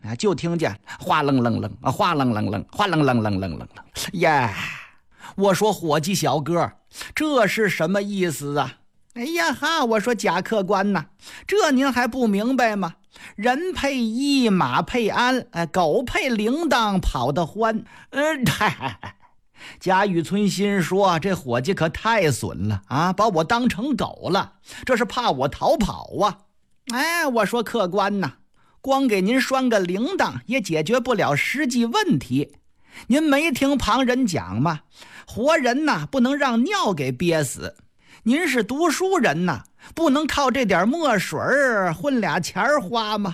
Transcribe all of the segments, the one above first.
就听见哗楞楞楞，哗楞楞楞，哗楞楞楞楞楞呀！我说伙计小哥，这是什么意思啊？哎呀哈！我说贾客官呐，这您还不明白吗？人配衣，马配鞍，狗配铃铛，跑得欢。贾雨村心说，这伙计可太损了啊，把我当成狗了，这是怕我逃跑啊。我说客官呐，光给您拴个铃铛也解决不了实际问题。您没听旁人讲吗？活人呐，不能让尿给憋死。您是读书人呐，不能靠这点墨水混俩钱花吗？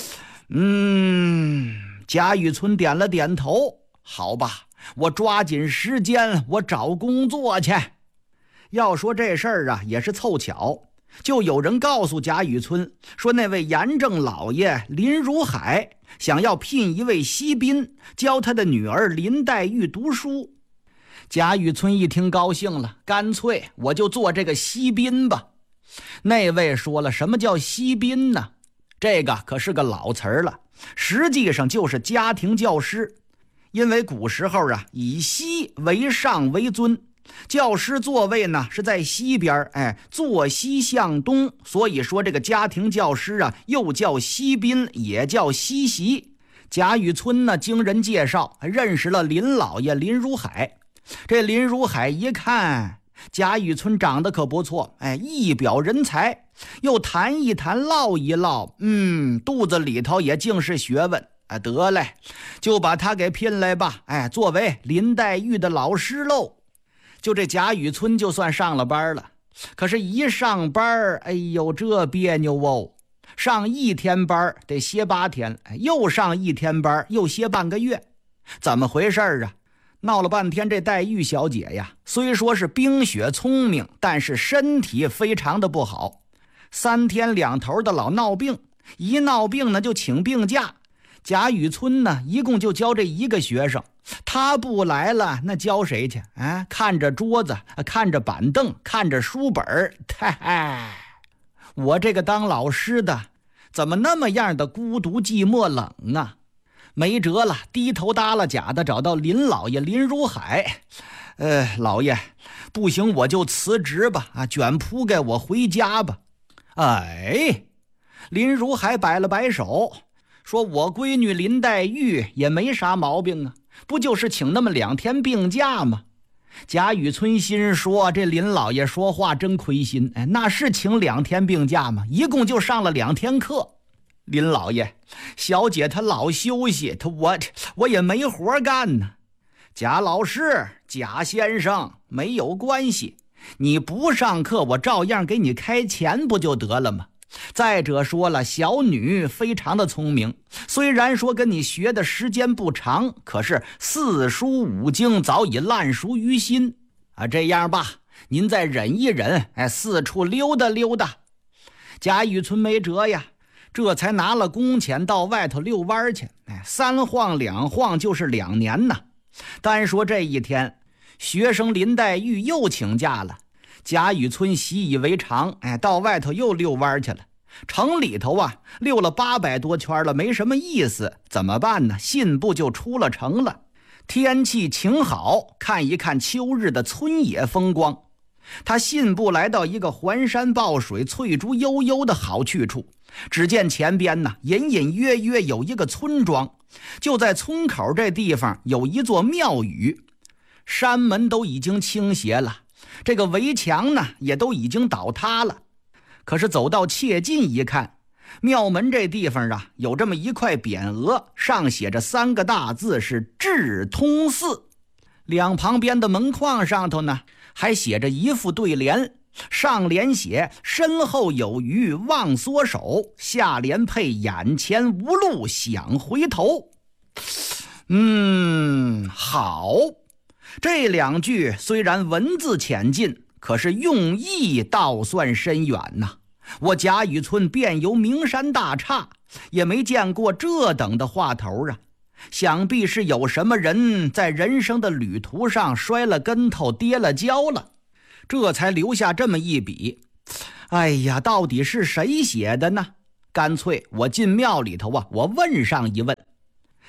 贾雨村点了点头。好吧，我抓紧时间，我找工作去。要说这事儿啊，也是凑巧，就有人告诉贾雨村说，那位严正老爷林如海想要聘一位西宾教他的女儿林黛玉读书。贾雨村一听高兴了，干脆我就做这个西宾吧。那位说了，什么叫西宾呢？这个可是个老词儿了，实际上就是家庭教师。因为古时候啊，以西为上为尊，教师座位呢是在西边，坐西向东，所以说这个家庭教师啊，又叫西宾，也叫西席。贾雨村呢，经人介绍认识了林老爷林如海。这林如海一看贾雨村长得可不错，一表人才，又谈一谈唠一唠，肚子里头也尽是学问。得嘞，就把他给聘来吧，作为林黛玉的老师喽。就这贾雨村就算上了班了，可是一上班，哎呦这别扭哦，上一天班得歇8天，又上一天班又歇半个月，怎么回事啊？闹了半天，这黛玉小姐呀，虽说是冰雪聪明，但是身体非常的不好，3天2头的老闹病，一闹病呢就请病假。贾雨村呢，一共就教这一个学生，他不来了，那教谁去？看着桌子，看着板凳，看着书本，我这个当老师的，怎么那么样的孤独寂寞冷啊？没辙了，低头耷拉甲的找到林老爷林如海，老爷，不行我就辞职吧，卷铺盖我回家吧。林如海摆了摆手，说我闺女林黛玉也没啥毛病啊，不就是请那么2天病假吗？贾雨村心说，这林老爷说话真亏心，那是请2天病假吗？一共就上了2天课。林老爷，小姐她老休息，我也没活干呢。贾老师，贾先生，没有关系，你不上课我照样给你开钱不就得了吗？再者说了，小女非常的聪明，虽然说跟你学的时间不长，可是4书5经早已烂熟于心这样吧，您再忍一忍，四处溜达溜达。贾雨村没辙呀，这才拿了工钱到外头遛弯去，3晃2晃就是2年呢。单说这一天，学生林黛玉又请假了，贾雨村习以为常，到外头又遛弯去了。城里头啊，溜了800多圈了，没什么意思，怎么办呢？信步就出了城了。天气晴好，看一看秋日的村野风光。他信步来到一个环山抱水、翠竹悠悠的好去处，只见前边呢，隐隐约约有一个村庄，就在村口这地方有一座庙宇，山门都已经倾斜了，这个围墙呢也都已经倒塌了。可是走到切近一看，庙门这地方啊，有这么一块匾额，上写着3个大字，是智通寺。两旁边的门框上头呢，还写着一副对联，上联写身后有余忘缩手，下联配眼前无路想回头。好，这2句虽然文字浅近，可是用意倒算深远呐。我贾雨村遍游名山大刹，也没见过这等的话头啊。想必是有什么人在人生的旅途上摔了跟头，跌了跤了，这才留下这么一笔。哎呀，到底是谁写的呢？干脆我进庙里头我问上一问。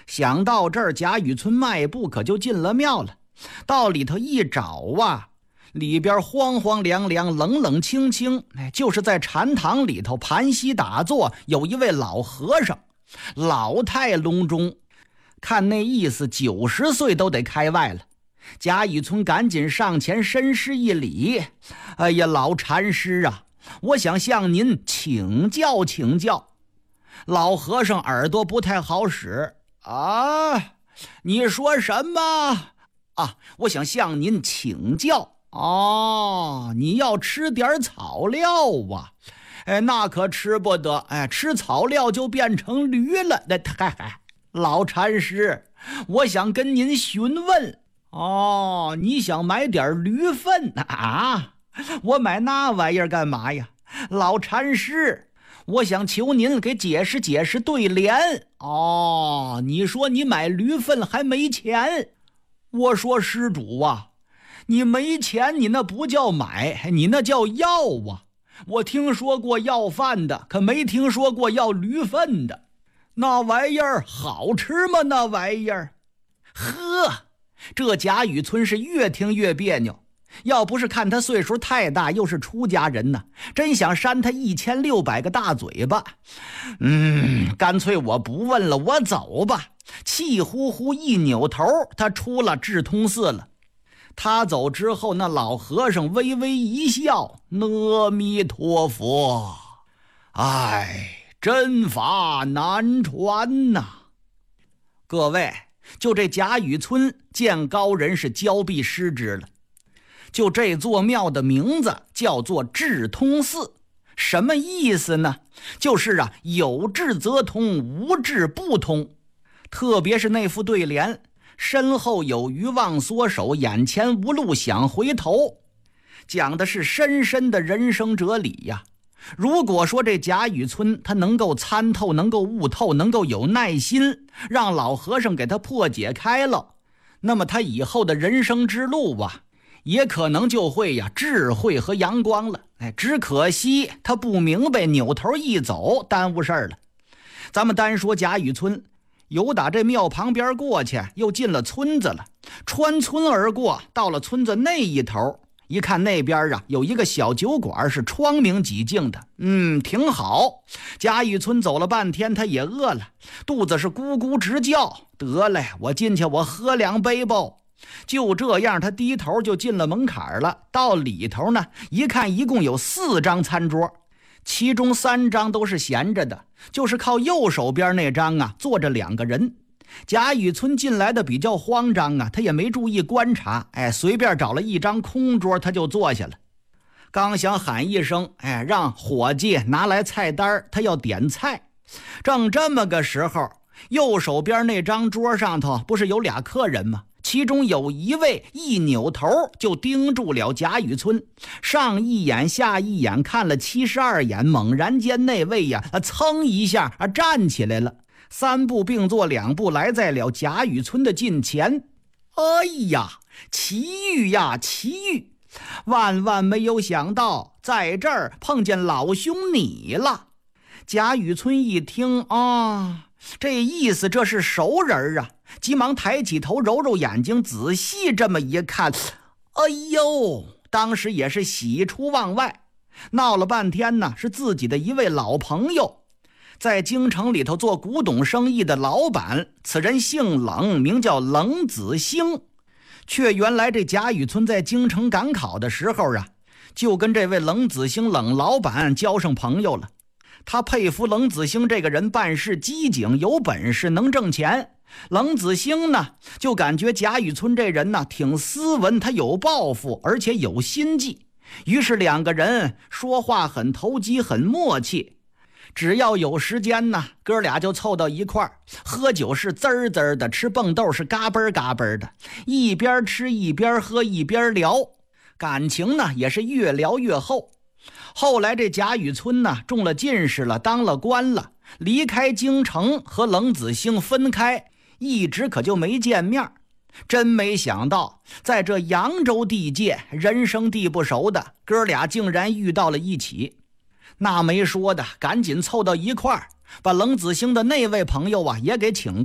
想到这儿，贾雨村迈步可就进了庙了。到里头一找啊，里边荒荒凉凉，冷冷清清，就是在禅堂里头盘膝打坐，有一位老和尚，老态龙钟，看那意思90岁都得开外了。贾雨村赶紧上前深施一礼：“哎呀，老禅师啊，我想向您请教请教。”老和尚耳朵不太好使啊，你说什么啊？我想向您请教。哦，你要吃点草料啊？那可吃不得，吃草料就变成驴了。老禅师，我想跟您询问。哦，你想买点驴粪啊？我买那玩意儿干嘛呀？老禅师，我想求您给解释解释对联。哦，你说你买驴粪还没钱？我说施主啊，你没钱你那不叫买，你那叫要啊。我听说过要饭的，可没听说过要驴粪的。那玩意儿好吃吗？那玩意儿？呵，这贾雨村是越听越别扭。要不是看他岁数太大，又是出家人呢，真想扇他1600个大嘴巴。干脆我不问了，我走吧。气呼呼一扭头，他出了智通寺了。他走之后，那老和尚微微一笑：“阿弥陀佛，真法难传呐。”各位，就这贾雨村见高人是交臂失之了。就这座庙的名字叫做智通寺，什么意思呢？就是有智则通，无智不通。特别是那副对联：身后有余忘缩手，眼前无路想回头，讲的是深深的人生哲理呀。如果说这贾雨村他能够参透，能够悟透，能够有耐心，让老和尚给他破解开了，那么他以后的人生之路也可能就会智慧和阳光了。只可惜他不明白，扭头一走，耽误事儿了。咱们单说贾雨村，由打这庙旁边过去，又进了村子了，穿村而过，到了村子那一头，一看那边有一个小酒馆，是窗明几净的，挺好。贾雨村走了半天，他也饿了，肚子是咕咕直叫。得嘞，我进去我喝2杯吧。就这样，他低头就进了门槛了。到里头呢，一看一共有4张餐桌，其中3张都是闲着的，就是靠右手边那张坐着2个人。贾雨村进来的比较慌张他也没注意观察，随便找了一张空桌，他就坐下了。刚想喊一声，让伙计拿来菜单，他要点菜。正这么个时候，右手边那张桌上头不是有俩客人吗？其中有一位一扭头就盯住了贾雨村，上一眼下一眼看了72眼，猛然间那位噌一下站起来了，3步并作2步来在了贾雨村的近前。哎呀，奇遇呀奇遇，万万没有想到在这儿碰见老兄你了。贾雨村一听这意思这是熟人急忙抬起头揉揉眼睛，仔细这么一看，哎呦，当时也是喜出望外。闹了半天呢，是自己的一位老朋友，在京城里头做古董生意的老板，此人姓冷，名叫冷子兴。却原来这贾雨村在京城赶考的时候就跟这位冷子兴冷老板交上朋友了。他佩服冷子兴这个人办事机警，有本事，能挣钱。冷子兴呢，就感觉贾雨村这人挺斯文，他有抱负，而且有心计。于是2个人说话很投机，很默契。只要有时间哥俩就凑到一块儿，喝酒是滋儿滋儿的，吃蹦豆是嘎嘣嘎嘣的，一边吃一边喝一边聊，感情也是越聊越厚。后来这贾雨村中了进士了，当了官了，离开京城，和冷子兴分开，一直可就没见面。真没想到在这扬州地界，人生地不熟的哥俩竟然遇到了一起。那没说的，赶紧凑到一块儿，把冷子兴的那位朋友也给请